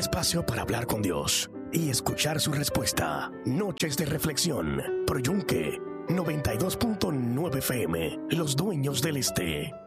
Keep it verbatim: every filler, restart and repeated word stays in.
espacio para hablar con Dios y escuchar su respuesta. Noches de reflexión. Pro Yunque noventa y dos punto nueve F M. Los dueños del este.